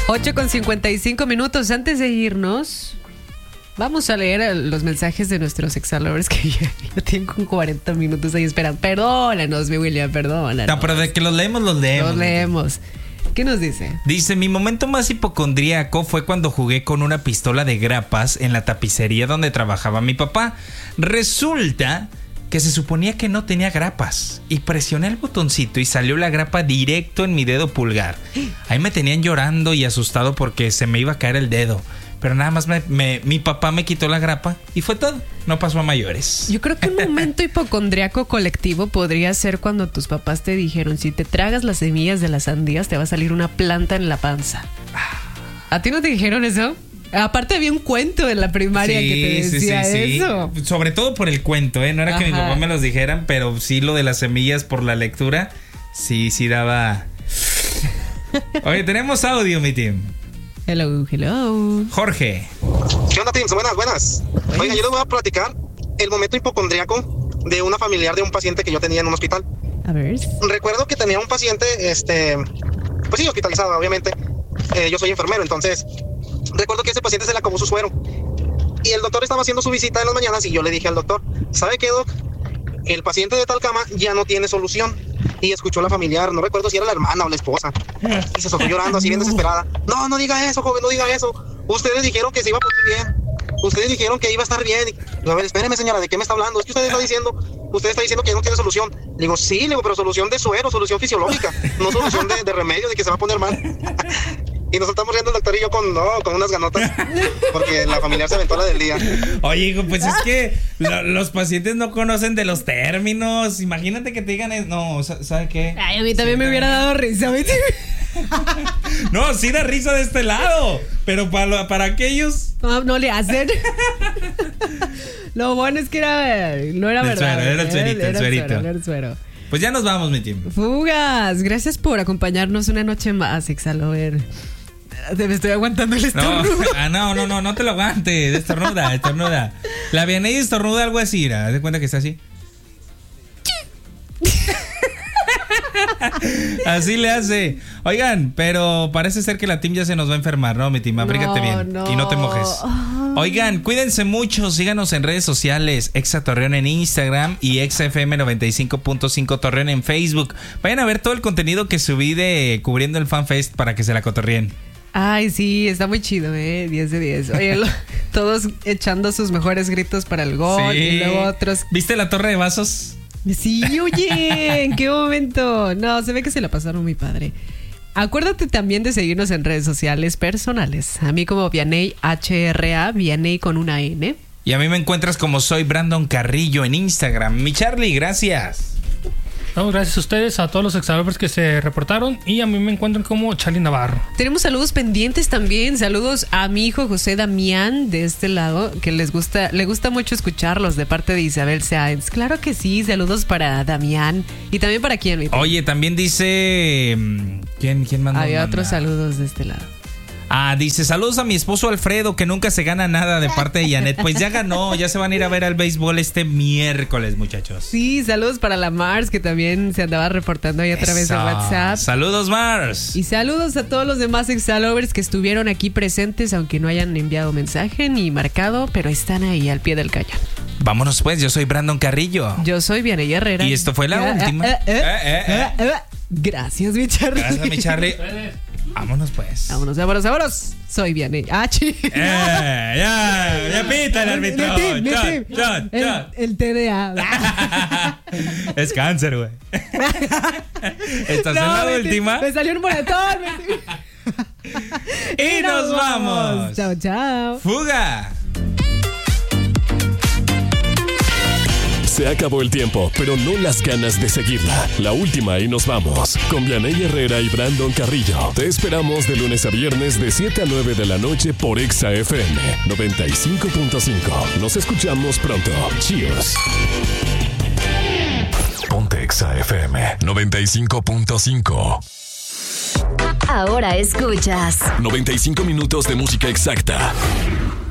8:55. Antes de irnos, vamos a leer los mensajes de nuestros exalovers que ya tienen con 40 minutos ahí esperando. Perdónanos, mi William, perdónanos. No, pero de que los leemos. Los leemos. ¿Qué nos dice? Dice, mi momento más hipocondríaco fue cuando jugué con una pistola de grapas en la tapicería donde trabajaba mi papá. Resulta que se suponía que no tenía grapas y presioné el botoncito y salió la grapa directo en mi dedo pulgar. Ahí me tenían llorando y asustado porque se me iba a caer el dedo. Pero nada más mi papá me quitó la grapa y fue todo. No pasó a mayores. Yo creo que un momento hipocondriaco colectivo podría ser cuando tus papás te dijeron, si te tragas las semillas de las sandías te va a salir una planta en la panza. ¿A ti no te dijeron eso? Aparte había un cuento en la primaria que te decía eso. Sobre todo por el cuento, ¿eh? No era que mi papá me los dijeran, pero sí lo de las semillas por la lectura. Sí daba. Oye, tenemos audio, mi team. Hello. Jorge. ¿Qué onda, teams? Buenas. Oiga, yo les voy a platicar el momento hipocondriaco de una familiar de un paciente que yo tenía en un hospital. A ver. Recuerdo que tenía un paciente, pues sí, hospitalizado, obviamente. Yo soy enfermero, entonces recuerdo que ese paciente se le acabó su suero. Y el doctor estaba haciendo su visita en las mañanas y yo le dije al doctor, ¿sabe qué, doc? El paciente de tal cama ya no tiene solución. Y escuchó a la familiar, no recuerdo si era la hermana o la esposa. Y se soltó llorando así bien desesperada. No diga eso, joven, no diga eso. Ustedes dijeron que se iba a poner bien. Ustedes dijeron que iba a estar bien. Y, a ver, espéreme, señora, ¿de qué me está hablando? Es que usted está diciendo que ya no tiene solución. Le digo, sí, pero solución de suero, solución fisiológica. No solución de remedio, de que se va a poner mal. Y nos estamos riendo el doctor y yo con unas ganotas. Porque la familiar se aventó la del día. Oye, hijo, pues es que los pacientes no conocen de los términos. Imagínate que te digan, no, ¿sabe qué? Ay, a mí también me hubiera dado risa. No, sí da risa de este lado. Pero para aquellos no le hacen. Lo bueno es que no era verdad. Era el suerito. Era el suero. Pues ya nos vamos, mi team. Fugas, gracias por acompañarnos una noche más, Exalover. Me estoy aguantando el estornudo. No te lo aguantes. Estornuda. La Vianey estornuda algo así, ¿te das cuenta que está así? Así le hace. Oigan, pero parece ser que la team ya se nos va a enfermar, ¿no, mi team? Abrígate bien y no te mojes. Oigan, cuídense mucho. Síganos en redes sociales. Exa Torreón en Instagram y Exa FM 95.5 Torreón en Facebook. Vayan a ver todo el contenido que subí de cubriendo el FanFest para que se la cotorreen. Ay, sí, está muy chido, 10 de 10. Oye, todos echando sus mejores gritos para el gol, sí. Y luego otros. ¿Viste la torre de vasos? Sí, oye, ¿en qué momento? No, se ve que se la pasaron muy padre. Acuérdate también de seguirnos en redes sociales personales. A mí como Vianey HRA, Vianey con una N. Y a mí me encuentras como soy Brandon Carrillo en Instagram. Mi Charlie, gracias. No, gracias a ustedes, a todos los exalovers que se reportaron. Y a mí me encuentran como Charlie Navarro. Tenemos saludos pendientes también. Saludos a mi hijo José Damián de este lado, que le gusta mucho escucharlos de parte de Isabel Sáenz. Claro que sí, saludos para Damián. Y también para quién. Oye, también dice... ¿Quién mandó? Había otros saludos de este lado. Dice, saludos a mi esposo Alfredo, que nunca se gana nada de parte de Janet. Pues ya ganó, ya se van a ir a ver al béisbol este miércoles, muchachos. Sí, saludos para la Mars, que también se andaba reportando ahí a través de WhatsApp. Saludos, Mars. Y saludos a todos los demás exalovers que estuvieron aquí presentes, aunque no hayan enviado mensaje ni marcado, pero están ahí al pie del cañón. Vámonos pues, yo soy Brandon Carrillo. Yo soy Vianey Herrera. Y esto fue la última. Gracias, mi Charlie. Gracias, mi Charlie. Vámonos pues. Vámonos. Soy Vianey. Ya pita el árbitro. El TDA. Es cáncer, güey. ¿Estás en la última? Me salió un moretón. Y nos vamos. Chao. Fuga. Se acabó el tiempo, pero no las ganas de seguirla. La última y nos vamos. Con Vianey Herrera y Brandon Carrillo. Te esperamos de lunes a viernes de 7 a 9 de la noche por Exa FM 95.5. Nos escuchamos pronto. Cheers. Ponte Exa FM 95.5. Ahora escuchas 95 minutos de música exacta.